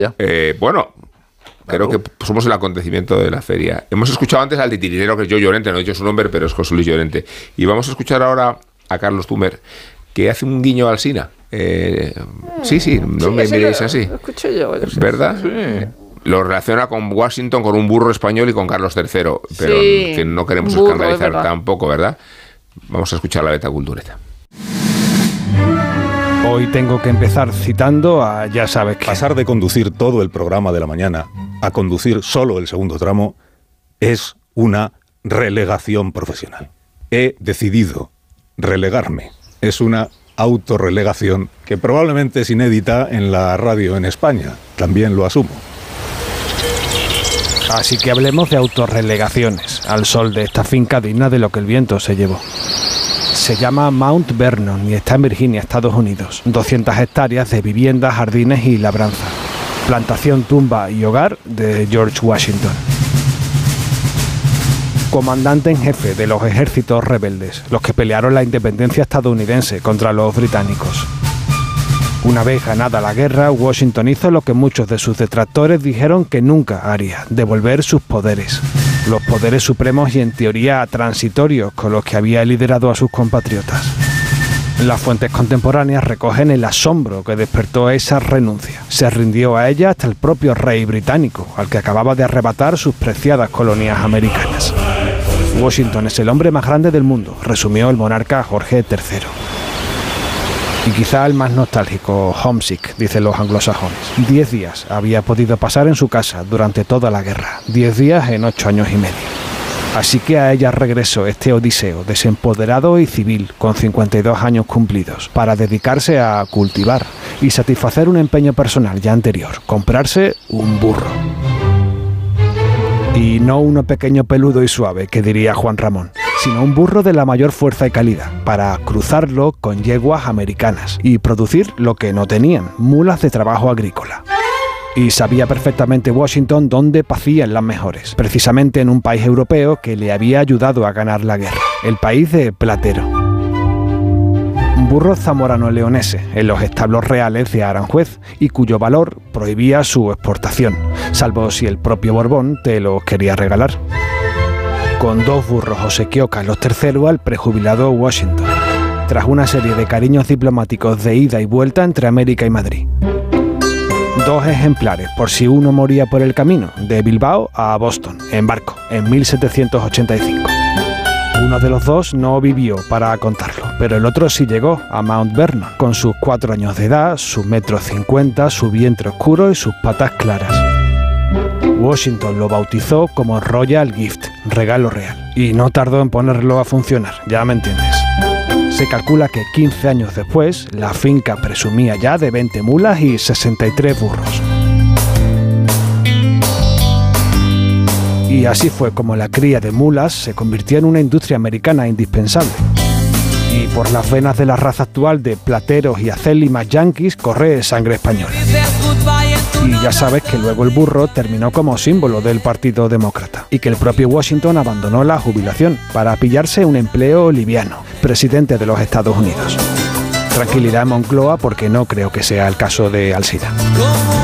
Bueno, creo que somos el acontecimiento de la feria. Hemos escuchado antes al titiritero, que es Joe Llorente, no he dicho su nombre, pero es José Luis Llorente. Y vamos a escuchar ahora a Carlos Tumer, que hace un guiño al Sina. No me miréis así. Lo escuché yo. ¿Verdad? Sí. Lo relaciona con Washington, con un burro español y con Carlos III, pero sí, que no queremos burro, escandalizar tampoco, ¿verdad? Vamos a escuchar la beta cultureta. Hoy tengo que empezar citando a ya sabes qué. Pasar de conducir todo el programa de la mañana a conducir solo el segundo tramo es una relegación profesional. He decidido relegarme. Es una autorrelegación que probablemente es inédita en la radio en España. También lo asumo. Así que hablemos de autorrelegaciones, al sol de esta finca digna de lo que el viento se llevó. Se llama Mount Vernon y está en Virginia, Estados Unidos. 200 hectáreas de viviendas, jardines y labranza. Plantación, tumba y hogar de George Washington. Comandante en jefe de los ejércitos rebeldes, los que pelearon la independencia estadounidense contra los británicos. Una vez ganada la guerra, Washington hizo lo que muchos de sus detractores dijeron que nunca haría: devolver sus poderes. Los poderes supremos y en teoría transitorios con los que había liderado a sus compatriotas. Las fuentes contemporáneas recogen el asombro que despertó esa renuncia. Se rindió a ella hasta el propio rey británico, al que acababa de arrebatar sus preciadas colonias americanas. Washington es el hombre más grande del mundo, resumió el monarca Jorge III. Y quizá el más nostálgico, homesick, dicen los anglosajones. 10 días había podido pasar en su casa durante toda la guerra. 10 días en 8 años y medio. Así que a ella regresó este odiseo desempoderado y civil, con 52 años cumplidos, para dedicarse a cultivar y satisfacer un empeño personal ya anterior: comprarse un burro. Y no uno pequeño, peludo y suave, que diría Juan Ramón, sino un burro de la mayor fuerza y calidad, para cruzarlo con yeguas americanas y producir lo que no tenían: mulas de trabajo agrícola. Y sabía perfectamente Washington dónde pacían las mejores, precisamente en un país europeo que le había ayudado a ganar la guerra, el país de Platero. Un burro zamorano-leonese en los establos reales de Aranjuez y cuyo valor prohibía su exportación, salvo si el propio Borbón te los quería regalar. Con 2 burros obsequió Carlos III al prejubilado Washington, tras una serie de cariños diplomáticos de ida y vuelta entre América y Madrid. 2 ejemplares por si uno moría por el camino, de Bilbao a Boston, en barco, en 1785. Uno de los 2 no vivió para contarlo, pero el otro sí llegó a Mount Vernon, con sus 4 años de edad, sus 1,50 m, su vientre oscuro y sus patas claras. Washington lo bautizó como Royal Gift, regalo real, y no tardó en ponerlo a funcionar, ya me entiendes. Se calcula que 15 años después, la finca presumía ya de 20 mulas y 63 burros. Y así fue como la cría de mulas se convirtió en una industria americana indispensable. Y por las venas de la raza actual de plateros y acélimas yanquis corre sangre española. Y ya sabes que luego el burro terminó como símbolo del Partido Demócrata y que el propio Washington abandonó la jubilación para pillarse un empleo liviano, presidente de los Estados Unidos. Tranquilidad en Moncloa, porque no creo que sea el caso de Alsina.